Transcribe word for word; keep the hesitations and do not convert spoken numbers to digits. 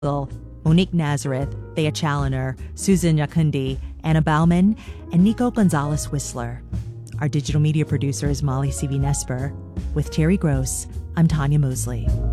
Monique Nazareth, Thea Challoner, Susan Yakundi, Anna Bauman, and Nico Gonzalez Whistler. Our digital media producer is Molly C V Nesper. With Terry Gross, I'm Tanya Mosley.